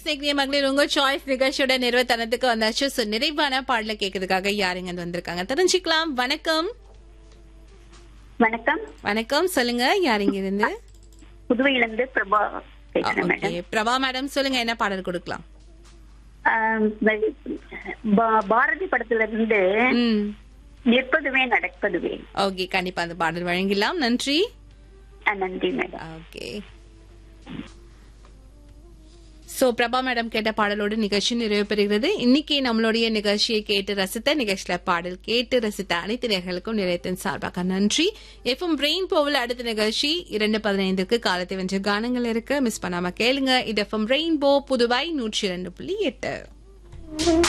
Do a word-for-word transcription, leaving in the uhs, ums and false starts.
நிகழ்ச்சி மகளிர் உங்க சாய்ஸ் நிகழ்ச்சியோட நிறைவுத்தனத்துக்கு வந்தாச்சு. சோ நிறைவான பாடல கேட்கறதுக்காக யாருங்க வந்திருக்காங்க தெரிஞ்சுக்கலாம். வணக்கம். வணக்கம். வணக்கம், சொல்லுங்க யாருங்க இருந்து? புதுவையிலிருந்து பிரபா பேசுறேன் மேடம். Okay, பிரபா மேடம் சொல்லுங்க, என்ன பாடல் கொடுக்கலாம்? ஆம், பா- பாரதி படத்துல இருந்து ம் நிற்பதுவே நடப்பதுவே. ஓகே, கண்டிப்பா அந்த பாடல் வழங்கலாம். நன்றி. ஆ, நன்றி madam. Okay. So Prabha madam கேட்ட பாடலோடு நிகழ்ச்சி நிறைவு பெறுகிறது. இன்னைக்கு நம்மளுடைய நிகழ்ச்சியை கேட்டு ரசித்த, நிகழ்ச்சியில பாடல் கேட்டு ரசித்த அனைத்து நேயர்களுக்கும் நிலையத்தின் சார்பாக நன்றி. எஃப்எம் ரெயின் போவில் அடுத்த நிகழ்ச்சி இரண்டு பதினைந்துக்கு காலத்தை வென்ற கானங்கள் இருக்கு, மிஸ் பண்ணாம கேளுங்க. இது எஃப்எம் ரெயின்போ புதுவை நூற்றி இரண்டு புள்ளி எட்டு.